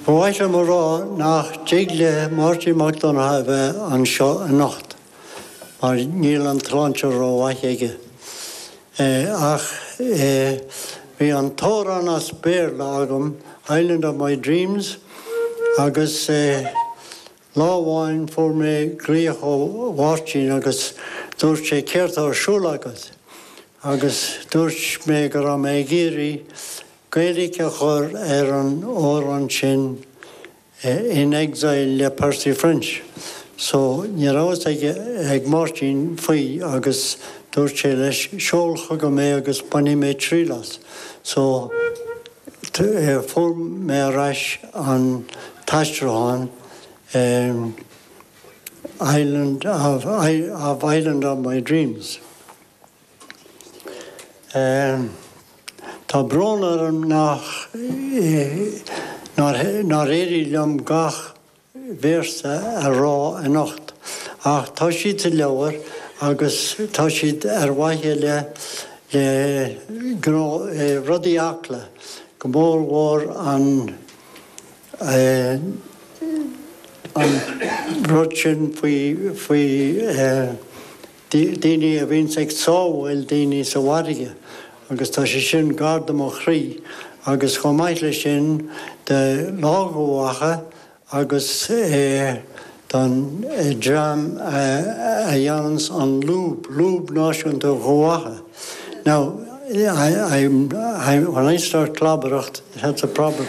Bhaile mar rá nach dégle Marty McDonagh bheith an seo a nacht. Mar níl an tráintear rá waithige. Ach bhí an tóran as béarla agam, Island of My Dreams, agus láháin fór mé gríoch ó Bháirtín agus dúirt sé céirt ar siúl agus dúirt mé go raibh mé géirí Gaeilge chur ar an óran sin in exile le Percy French. So ní ráis ag Martin faoi agus dúirt sé leis seolcha go mé agus baní mé trílas. So fór mé aráis an taisteáin Island of My Dreams. Tá brónarm nach éirí leam gach bhéirsa a rá a nacht. Ach tá siad a leabhar agus tá siad ar waithe le rudaí acla go mór mhór an rud sin faoi daoine a bhíonn ag sábhfuil daoine sa bhairige. Agus tá sé sin garda mo chrí, agus chomáile sin de lágóhacha agus don dram a dhéanans an lúb náisiúnta ghuacha. Now, when I start clobberecht, that's a problem.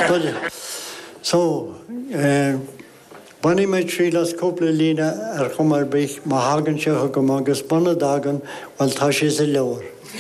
So, baní mé trílas cúpla lína ar chumar bích má hagann seo go agus buna dagan bhil tá sé sa leabhar.